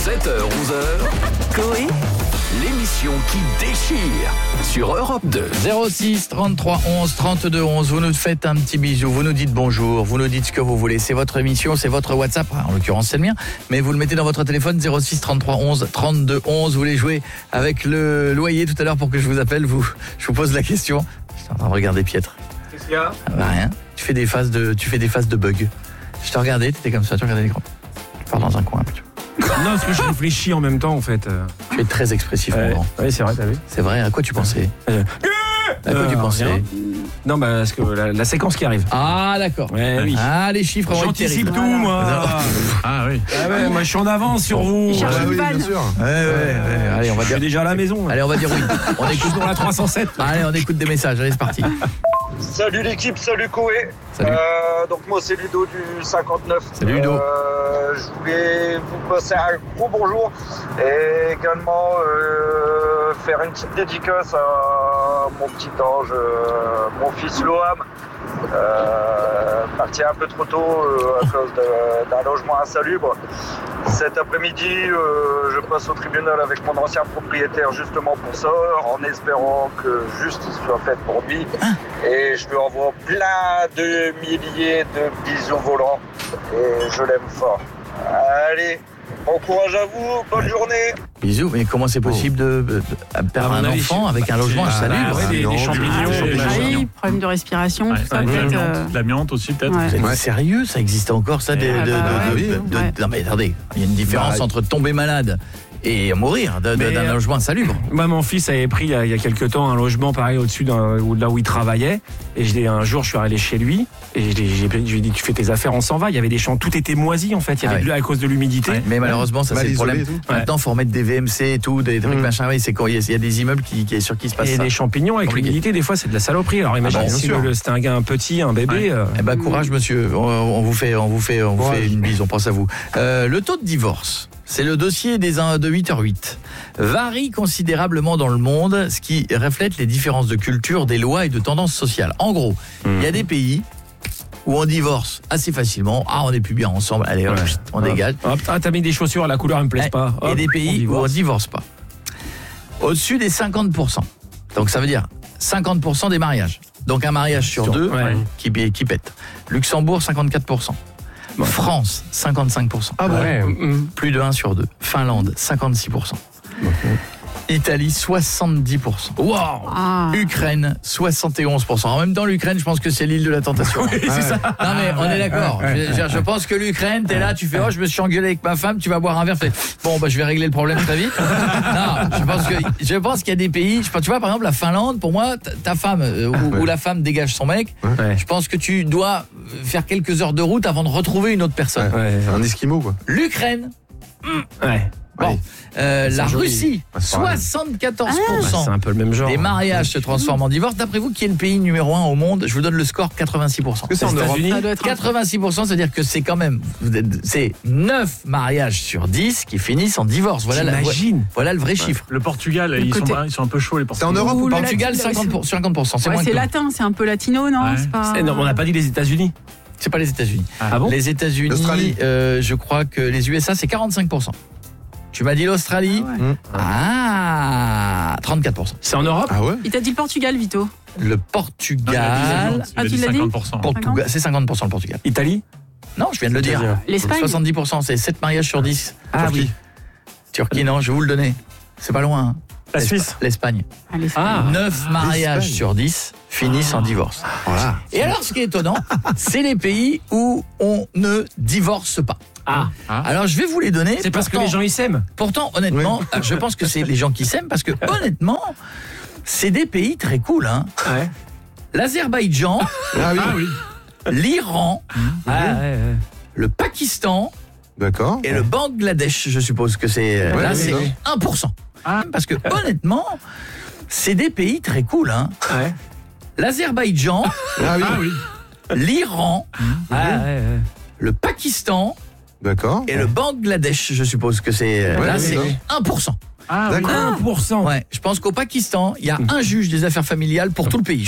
7h-11h, Coé, l'émission qui déchire sur Europe 2. 06 33 11 32 11, vous nous faites un petit bisou, vous nous dites bonjour, vous nous dites ce que vous voulez, c'est votre émission, c'est votre WhatsApp, en l'occurrence c'est le mien, mais vous le mettez dans votre téléphone 06 33 11 32 11, vous voulez jouer avec le loyer tout à l'heure pour que je vous appelle, je vous pose la question. Je suis en train de regarder Pietre. Qu'est-ce qu'il y a ? Rien, tu fais des phases de bug. Je te regardais, t'étais comme ça, tu regardais l'écran. Tu pars dans un coin un peu. Non, parce que je réfléchis en même temps, en fait. Tu es très expressif, mon grand. Oui, c'est vrai, t'as vu ? C'est vrai, à quoi tu pensais À quoi tu pensais rien. Non, bah, parce que la séquence qui arrive. Ah, d'accord. Ouais, oui. Ah, les chiffres vont être J'anticipe terribles. tout, moi. Ah oui. Ah ouais, moi, je suis en avance sur vous. il cherche une oui, vanne. bien sûr. Ouais. Allez, on va Je suis dire. déjà à la maison. Allez, on va dire oui. On Je suis écoute. dans la 307. Allez, on écoute des messages. Allez, c'est parti. Salut l'équipe, salut Coé. Salut. Donc moi c'est Ludo du 59. Salut, Ludo. Je voulais vous passer un gros bonjour et également faire une petite dédicace à mon petit ange, mon fils Loam. Parti un peu trop tôt à cause d'un logement insalubre. Cet après-midi, je passe au tribunal avec mon ancien propriétaire justement pour ça, en espérant que justice soit faite pour lui. Et je lui envoie plein de milliers de bisous volants. Et je l'aime fort. Allez, bon courage à vous, bonne journée. Bisous. Mais comment c'est possible de perdre À mon un avis, enfant avec un logement insalubre ouais, des champignons. Oui, problème de respiration, tout ça peut-être. L'amiante aussi peut-être. Ouais. Vous êtes sérieux, ça existe encore ça ouais. Non mais attendez, il y a une différence entre tomber malade et mourir d'un logement insalubre. Moi, mon fils avait pris il y a quelques temps un logement pareil au-dessus de là où il travaillait. Et un jour, je suis allé chez lui et je lui ai dit, tu fais tes affaires, on s'en va. Il y avait des champs, tout était moisi en fait. Il y avait de l'eau à cause de l'humidité. Ouais, mais malheureusement, ça Mal c'est le isolé problème. et tout. Maintenant, faut remettre des VMC et tout, des trucs machin. Oui, c'est quand il y a des immeubles sur qui se passe Et ça. des champignons avec Compliqué. l'humidité, des fois, c'est de la saloperie. Alors imagine bien si sûr. c'était un gars, un petit, un bébé. Eh ben courage monsieur, on vous fait une bise, on pense à vous. Le taux de divorce, c'est le dossier de 8h08, varie considérablement dans le monde, ce qui reflète les différences de culture, des lois et de tendances sociales. En gros, il y a des pays où on divorce assez facilement. Ah, on n'est plus bien ensemble, allez, hop, on dégage. Hop, t'as mis des chaussures, la couleur elle me plaît pas. Il y a Hop, des pays où on divorce. divorce pas. Au-dessus des 50%. Donc ça veut dire 50% des mariages. Donc un mariage sur deux Ouais. qui pète. Luxembourg, 54%. France, 55%. Ah bon Ouais. Plus de 1 sur 2. Finlande, 56%. Italie, 70%. Wow. Ah. Ukraine, 71%. En même temps, l'Ukraine, je pense que c'est l'île de la tentation. C'est ça. Non mais on est d'accord. Je pense que l'Ukraine, t'es là, tu fais je me suis engueulé avec ma femme, tu vas boire un verre, bon je vais régler le problème très vite. Non, je pense qu'il y a des pays, tu vois par exemple la Finlande, pour moi ta femme ou la femme dégage son mec, Ouais. je pense que tu dois faire quelques heures de route avant de retrouver une autre personne. Ouais. Un esquimau, quoi. L'Ukraine, Ouais. bon, la joli. Russie, c'est pareil. 74%. C'est un peu le même genre. Des mariages se transforment en divorce. D'après vous, qui est le pays numéro 1 au monde? Je vous donne le score, 86%. Que c'est en Les Europe. États-Unis. Ça doit être 86%, c'est-à-dire que c'est quand même, c'est 9 mariages sur 10 qui finissent en divorce. Voilà T'imagines le vrai chiffre. Le Portugal, ils côté. sont un peu chauds les C'est en Portugais. Europe ou Ouh, pas le Portugal, latin, 50%, c'est moins c'est que nous. latin, c'est un peu latino, non? Ouais. C'est pas... Non, on n'a pas dit les États-Unis. C'est pas les États-Unis. Ah bon? Les États-Unis, L'Australie. je crois que les USA, c'est 45%. Tu m'as dit l'Australie? Ah, 34%. C'est en Europe? Ah ouais. Il t'a dit le Portugal, Vito. Le Portugal, Ah, tu l'as dit 50%. c'est 50% le Portugal. Italie? Non, je viens de le dire. L'Espagne. 70%, c'est 7 mariages sur 10. Ah Turquie. oui. Turquie, non, je vais vous le donner. C'est pas loin. Hein. La Suisse? L'Espagne. Allez, Ah. 9 mariages l'Espagne. sur 10 finissent en divorce. Voilà. Et alors, ce qui est étonnant, c'est les pays où on ne divorce pas. Ah. Alors, je vais vous les donner. C'est parce que Pourtant- les gens ils s'aiment. Pourtant, honnêtement, je pense que c'est les gens qui s'aiment parce que, honnêtement, c'est des pays très cool. Hein. Ouais. L'Azerbaïdjan, Ah oui. Ah oui. l'Iran, Ouais. le Pakistan D'accord. et le Bangladesh, je suppose que c'est... Ouais, là, oui, c'est oui. 1%. Parce que, honnêtement, c'est des pays très cool. Hein. Ouais. L'Azerbaïdjan, Ah oui. Ah oui. l'Iran, Ouais. le Pakistan D'accord. et le Bangladesh, je suppose que c'est... Ouais, là, oui, c'est oui. 1%. Ah oui. D'accord. 1%. Ouais, je pense qu'au Pakistan, il y a un juge des affaires familiales pour tout le pays.